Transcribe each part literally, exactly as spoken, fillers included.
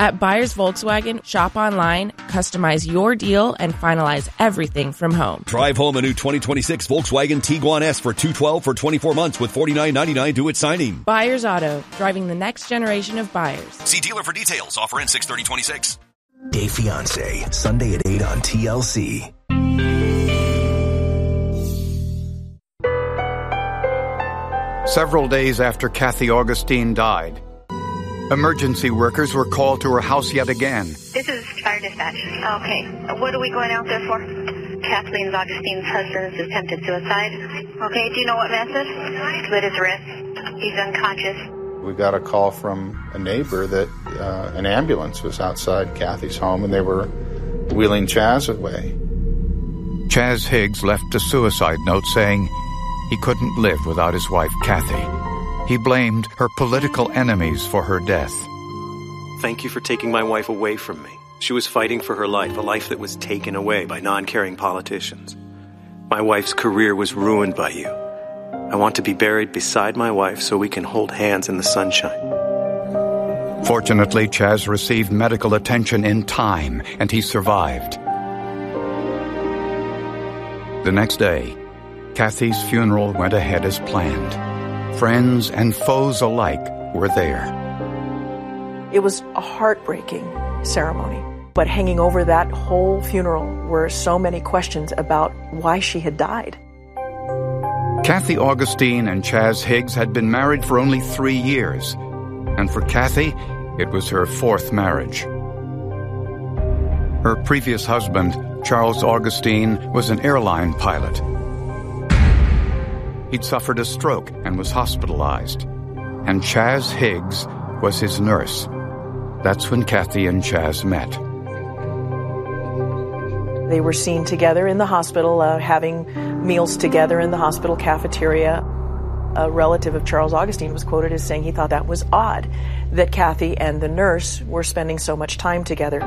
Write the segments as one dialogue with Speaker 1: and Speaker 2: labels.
Speaker 1: At Buyers Volkswagen, shop online, customize your deal, and finalize everything from home.
Speaker 2: Drive home a new twenty twenty-six Volkswagen Tiguan S for two hundred twelve dollars for twenty-four months with forty-nine ninety-nine due at signing.
Speaker 1: Buyers Auto, driving the next generation of buyers.
Speaker 2: See dealer for details. Offer in six thirty twenty-six.
Speaker 3: Day Fiancé, Sunday at eight on T L C.
Speaker 4: Several days after Kathy Augustine died, emergency workers were called to her house yet again.
Speaker 5: This is fire dispatch. Okay. What are we going out there for? Kathleen Augustine's husband's attempted suicide. Okay. Do you know what method? Split his wrist. He's unconscious.
Speaker 6: We got a call from a neighbor that uh, an ambulance was outside Kathy's home and they were wheeling Chaz away.
Speaker 4: Chaz Higgs left a suicide note saying he couldn't live without his wife, Kathy. He blamed her political enemies for her death.
Speaker 7: Thank you for taking my wife away from me. She was fighting for her life, a life that was taken away by non-caring politicians. My wife's career was ruined by you. I want to be buried beside my wife so we can hold hands in the sunshine.
Speaker 4: Fortunately, Chaz received medical attention in time, and he survived. The next day, Kathy's funeral went ahead as planned. Friends and foes alike were there.
Speaker 8: It was a heartbreaking ceremony, but hanging over that whole funeral were so many questions about why she had died.
Speaker 4: Kathy Augustine and Chaz Higgs had been married for only three years, and for Kathy, it was her fourth marriage. Her previous husband, Charles Augustine, was an airline pilot. He'd suffered a stroke and was hospitalized, and Chaz Higgs was his nurse. That's when Kathy and Chaz met.
Speaker 8: They were seen together in the hospital, uh, having meals together in the hospital cafeteria. A relative of Charles Augustine was quoted as saying he thought that was odd, that Kathy and the nurse were spending so much time together.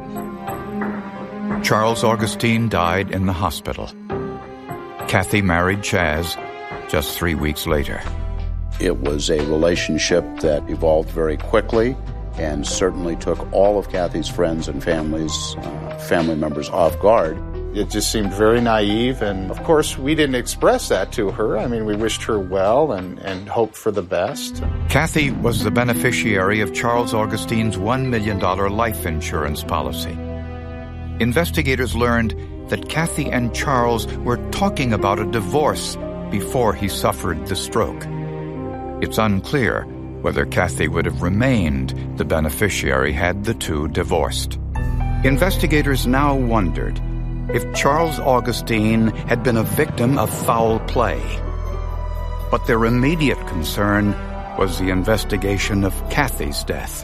Speaker 4: Charles Augustine died in the hospital. Kathy married Chaz just three weeks later.
Speaker 9: It was a relationship that evolved very quickly and certainly took all of Kathy's friends and families, uh, family members off guard.
Speaker 6: It just seemed very naive, and of course we didn't express that to her. I mean, we wished her well and, and hoped for the best.
Speaker 4: Kathy was the beneficiary of Charles Augustine's one million dollars life insurance policy. Investigators learned that Kathy and Charles were talking about a divorce before he suffered the stroke. It's unclear whether Kathy would have remained the beneficiary had the two divorced. Investigators now wondered if Charles Augustine had been a victim of foul play. But their immediate concern was the investigation of Kathy's death.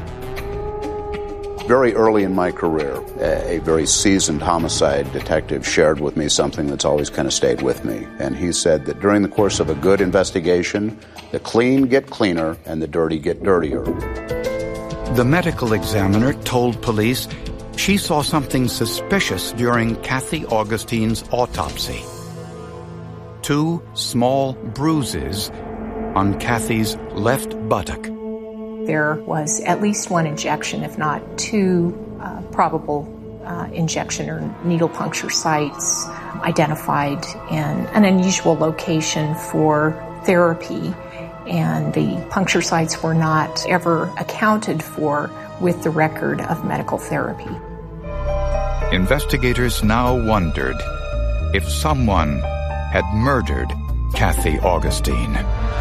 Speaker 9: Very early in my career, a very seasoned homicide detective shared with me something that's always kind of stayed with me. And he said that during the course of a good investigation, the clean get cleaner and the dirty get dirtier.
Speaker 4: The medical examiner told police she saw something suspicious during Kathy Augustine's autopsy. Two small bruises on Kathy's left buttock.
Speaker 10: There was at least one injection, if not two uh, probable uh, injection or needle puncture sites identified in an unusual location for therapy, and the puncture sites were not ever accounted for with the record of medical therapy.
Speaker 4: Investigators now wondered if someone had murdered Kathy Augustine.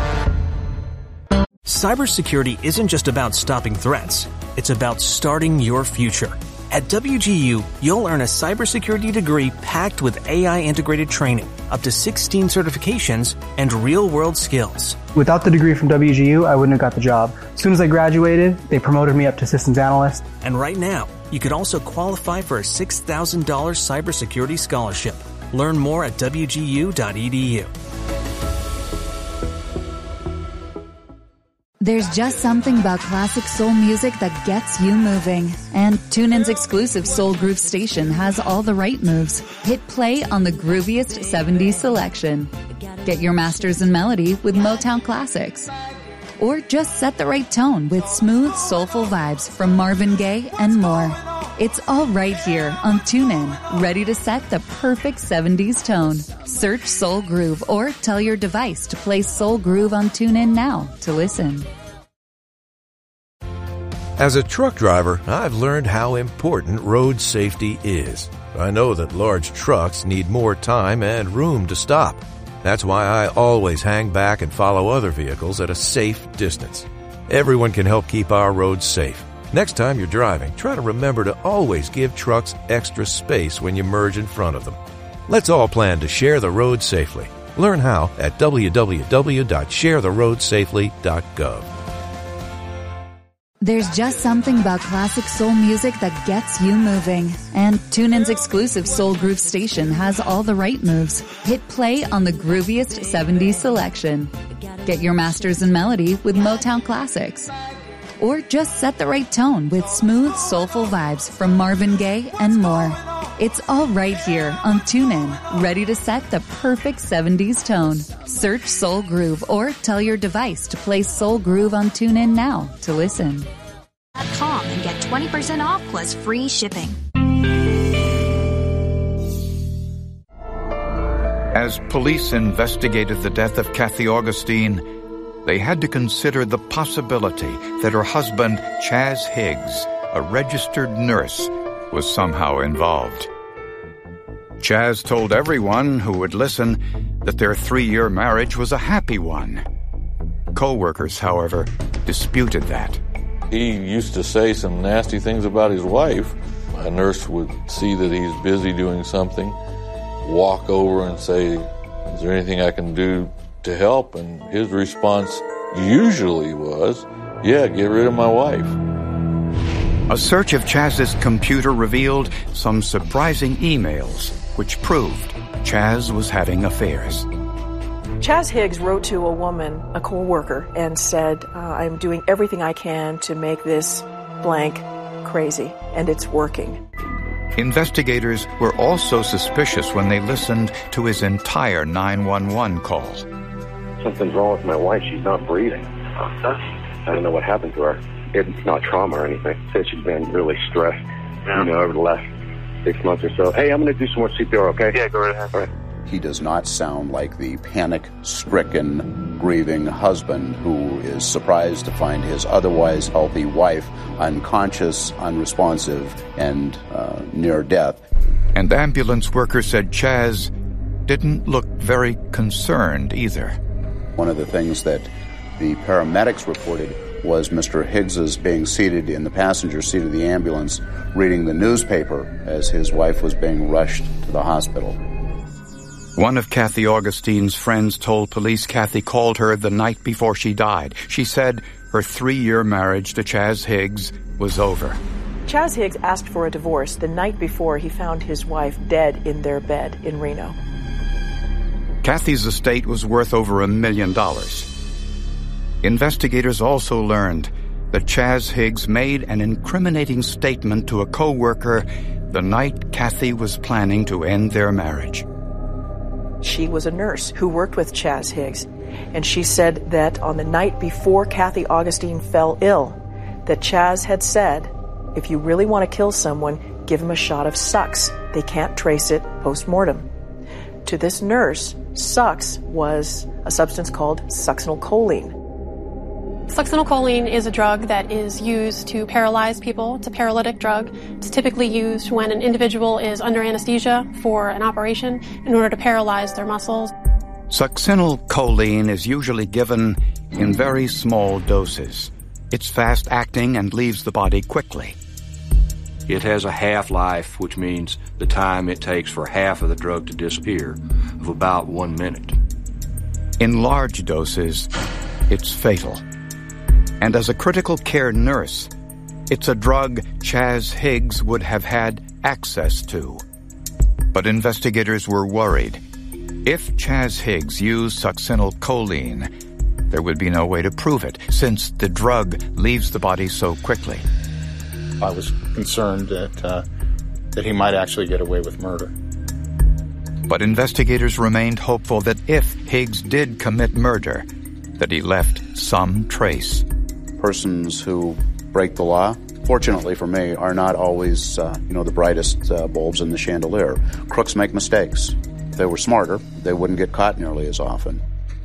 Speaker 11: Cybersecurity isn't just about stopping threats. It's about starting your future. At W G U, you'll earn a cybersecurity degree packed with A I-integrated training, up to sixteen certifications, and real-world skills.
Speaker 12: Without the degree from W G U, I wouldn't have got the job. As soon as I graduated, they promoted me up to systems analyst.
Speaker 11: And right now, you could also qualify for a six thousand dollars cybersecurity scholarship. Learn more at W G U dot E D U.
Speaker 13: There's just something about classic soul music that gets you moving. And TuneIn's exclusive Soul Groove station has all the right moves. Hit play on the grooviest seventies selection. Get your masters in melody with Motown Classics. Or just set the right tone with smooth, soulful vibes from Marvin Gaye and more. It's all right here on TuneIn, ready to set the perfect seventies tone. Search Soul Groove or tell your device to play Soul Groove on TuneIn now to listen.
Speaker 14: As a truck driver, I've learned how important road safety is. I know that large trucks need more time and room to stop. That's why I always hang back and follow other vehicles at a safe distance. Everyone can help keep our roads safe. Next time you're driving, try to remember to always give trucks extra space when you merge in front of them. Let's all plan to share the road safely. Learn how at w w w dot share the road safely dot gov.
Speaker 13: There's just something about classic soul music that gets you moving. And TuneIn's exclusive Soul Groove station has all the right moves. Hit play on the grooviest seventies selection. Get your masters in melody with Motown classics. Or just set the right tone with smooth, soulful vibes from Marvin Gaye and more. It's all right here on TuneIn, ready to set the perfect seventies tone. Search Soul Groove or tell your device to play Soul Groove on TuneIn now to listen.
Speaker 15: .com and get twenty percent off plus free shipping.
Speaker 4: As police investigated the death of Kathy Augustine, they had to consider the possibility that her husband, Chaz Higgs, a registered nurse, was somehow involved. Chaz told everyone who would listen that their three-year marriage was a happy one. Co-workers, however, disputed that.
Speaker 16: He used to say some nasty things about his wife. A nurse would see that he's busy doing something, walk over and say, "Is there anything I can do to help?" And his response usually was, "Yeah, get rid of my wife."
Speaker 4: A search of Chaz's computer revealed some surprising emails, which proved Chaz was having affairs.
Speaker 8: Chaz Higgs wrote to a woman, a co-worker, and said, uh, I'm doing everything I can to make this blank crazy, and it's working.
Speaker 4: Investigators were also suspicious when they listened to his entire nine one one call.
Speaker 17: Something's wrong with my wife. She's not breathing. I don't know what happened to her. It's not trauma or anything. Said she's been really stressed, yeah. you know, over the last six months or so. Hey, I'm going to do some more C P R, okay? Yeah, go right ahead. All right.
Speaker 9: He does not sound like the panic-stricken, grieving husband who is surprised to find his otherwise healthy wife unconscious, unresponsive, and uh, near death.
Speaker 4: And ambulance workers said Chaz didn't look very concerned either.
Speaker 9: One of the things that the paramedics reported was Mister Higgs's being seated in the passenger seat of the ambulance, reading the newspaper as his wife was being rushed to the hospital.
Speaker 4: One of Kathy Augustine's friends told police Kathy called her the night before she died. She said her three-year marriage to Chaz Higgs was over.
Speaker 8: Chaz Higgs asked for a divorce the night before he found his wife dead in their bed in Reno.
Speaker 4: Kathy's estate was worth over a million dollars. Investigators also learned that Chaz Higgs made an incriminating statement to a co-worker the night Kathy was planning to end their marriage.
Speaker 8: She was a nurse who worked with Chaz Higgs, and she said that on the night before Kathy Augustine fell ill, that Chaz had said, if you really want to kill someone, give them a shot of Sux. They can't trace it post-mortem. To this nurse, Sux was a substance called succinylcholine.
Speaker 18: Succinylcholine is a drug that is used to paralyze people. It's a paralytic drug. It's typically used when an individual is under anesthesia for an operation in order to paralyze their muscles.
Speaker 4: Succinylcholine is usually given in very small doses. It's fast-acting and leaves the body quickly.
Speaker 19: It has a half-life, which means the time it takes for half of the drug to disappear, of about one minute.
Speaker 4: In large doses, it's fatal. And as a critical care nurse, it's a drug Chaz Higgs would have had access to. But investigators were worried. If Chaz Higgs used succinylcholine, there would be no way to prove it, since the drug leaves the body so quickly.
Speaker 6: I was concerned that uh, that he might actually get away with murder.
Speaker 4: But investigators remained hopeful that if Higgs did commit murder, that he left some trace.
Speaker 9: Persons who break the law, fortunately for me, are not always, uh, you know, the brightest uh, bulbs in the chandelier. Crooks make mistakes. If they were smarter, they wouldn't get caught nearly as often.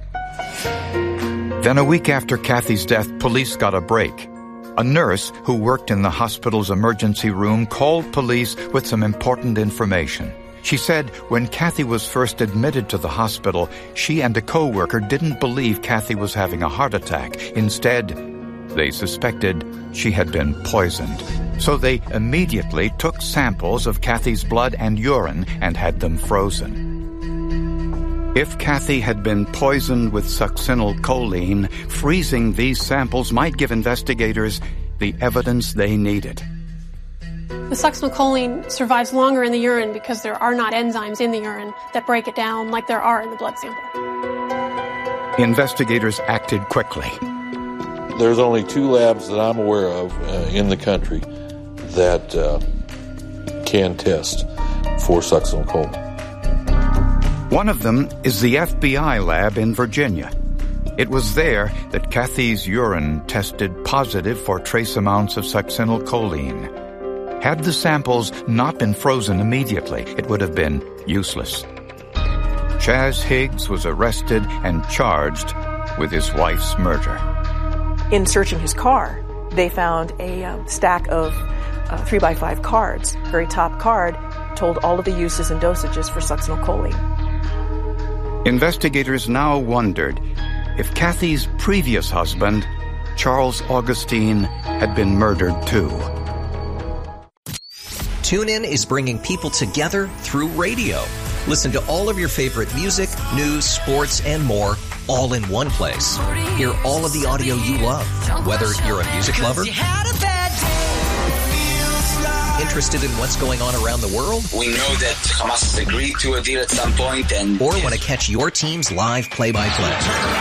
Speaker 4: Then a week after Kathy's death, police got a break. A nurse who worked in the hospital's emergency room called police with some important information. She said when Kathy was first admitted to the hospital, she and a co-worker didn't believe Kathy was having a heart attack. Instead, they suspected she had been poisoned. So they immediately took samples of Kathy's blood and urine and had them frozen. If Kathy had been poisoned with succinylcholine, freezing these samples might give investigators the evidence they needed.
Speaker 18: The succinylcholine survives longer in the urine because there are not enzymes in the urine that break it down like there are in the blood sample.
Speaker 4: Investigators acted quickly.
Speaker 16: There's only two labs that I'm aware of uh, in the country that uh, can test for succinylcholine.
Speaker 4: One of them is the F B I lab in Virginia. It was there that Kathy's urine tested positive for trace amounts of succinylcholine. Had the samples not been frozen immediately, it would have been useless. Chaz Higgs was arrested and charged with his wife's murder.
Speaker 8: In searching his car, they found a uh, stack of uh, three by five cards. The very top card told all of the uses and dosages for succinylcholine.
Speaker 4: Investigators now wondered if Kathy's previous husband, Charles Augustine, had been murdered too.
Speaker 20: TuneIn is bringing people together through radio. Listen to all of your favorite music, news, sports, and more all in one place. Hear all of the audio you love, whether you're a music lover, interested in what's going on around the world?
Speaker 21: We know that Hamas has agreed to a deal at some point, and
Speaker 20: or want to catch your team's live play-by-play.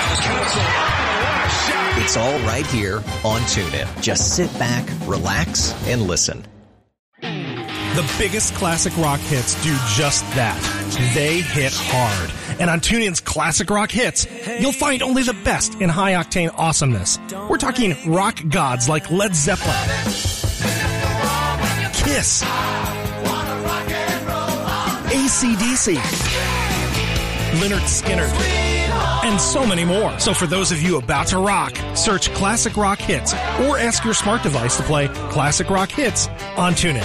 Speaker 20: It's all right here on TuneIn. Just sit back, relax, and listen.
Speaker 22: The biggest classic rock hits do just that. They hit hard. And on TuneIn's Classic Rock Hits, you'll find only the best in high-octane awesomeness. We're talking rock gods like Led Zeppelin, Kiss, A C D C, Lynyrd Skynyrd, and so many more. So for those of you about to rock, search Classic Rock Hits or ask your smart device to play Classic Rock Hits on TuneIn.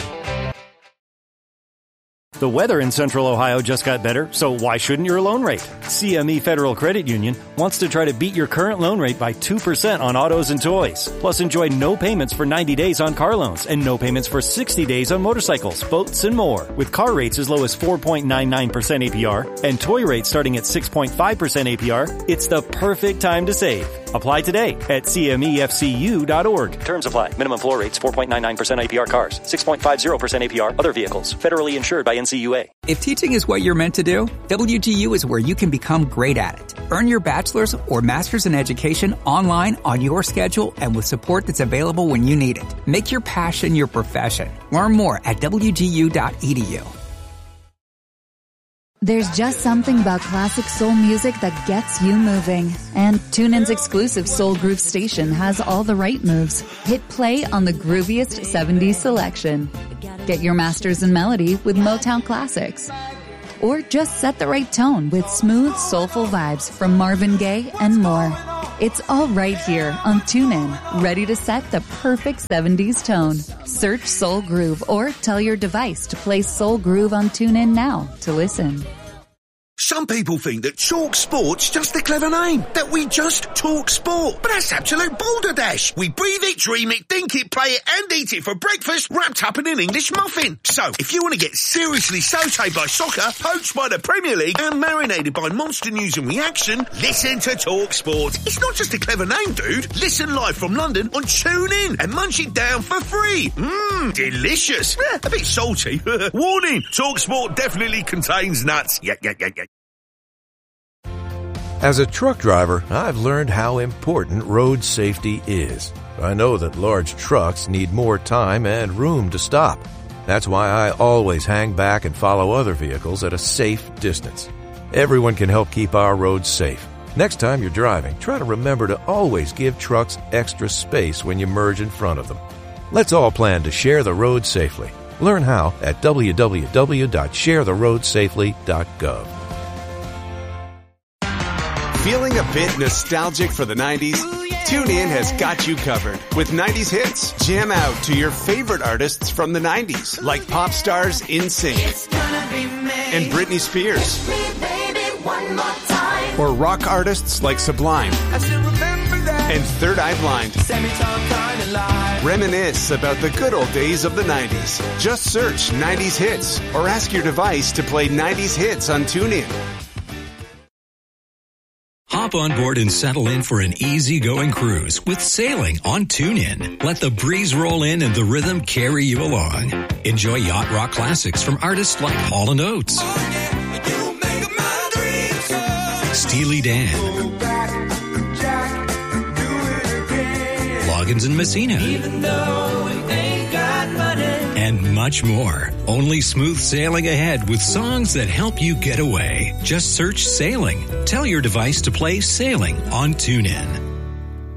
Speaker 23: The weather in Central Ohio just got better, so why shouldn't your loan rate? C M E Federal Credit Union wants to try to beat your current loan rate by two percent on autos and toys. Plus enjoy no payments for ninety days on car loans and no payments for sixty days on motorcycles, boats, and more. With car rates as low as four point nine nine percent A P R and toy rates starting at six point five percent A P R, it's the perfect time to save. Apply today at C M E F C U dot org. Terms apply. Minimum floor rates four point nine nine percent A P R cars, six point five zero percent A P R other vehicles. Federally insured by N C U A.
Speaker 24: If teaching is what you're meant to do, W G U is where you can become great at it. Earn your bachelor's or master's in education online on your schedule and with support that's available when you need it. Make your passion your profession. Learn more at W G U dot E D U.
Speaker 13: There's just something about classic soul music that gets you moving. And TuneIn's exclusive Soul Groove station has all the right moves. Hit play on the grooviest seventies selection. Get your masters in melody with Motown classics. Or just set the right tone with smooth, soulful vibes from Marvin Gaye and more. It's all right here on TuneIn, ready to set the perfect seventies tone. Search Soul Groove or tell your device to play Soul Groove on TuneIn now to listen.
Speaker 25: Some people think that Talk Sport's just a clever name, that we just talk sport. But that's absolute balderdash. We breathe it, dream it, think it, play it, and eat it for breakfast, wrapped up in an English muffin. So, if you want to get seriously sautéed by soccer, poached by the Premier League, and marinated by monster news and reaction, listen to Talk Sport. It's not just a clever name, dude. Listen live from London on TuneIn and munch it down for free. Mmm, delicious. Eh, a bit salty. Warning, Talk Sport definitely contains nuts. Yeah, yeah, yeah, yeah.
Speaker 14: As a truck driver, I've learned how important road safety is. I know that large trucks need more time and room to stop. That's why I always hang back and follow other vehicles at a safe distance. Everyone can help keep our roads safe. Next time you're driving, try to remember to always give trucks extra space when you merge in front of them. Let's all plan to share the road safely. Learn how at w w w dot share the road safely dot gov.
Speaker 1: Feeling a bit nostalgic for the nineties? TuneIn has got you covered with nineties hits. Jam out to your favorite artists from the nineties, like pop stars NSYNC and Britney Spears, or rock artists like Sublime and Third Eye Blind. Reminisce about the good old days of the nineties. Just search nineties hits or ask your device to play nineties hits on TuneIn.
Speaker 2: Hop on board and settle in for an easy-going cruise with sailing on TuneIn. Let the breeze roll in and the rhythm carry you along. Enjoy yacht rock classics from artists like Hall and Oates, Steely Dan, Loggins and Messina, and much more. Only smooth sailing ahead with songs that help you get away. Just search Sailing. Tell your device to play Sailing on TuneIn.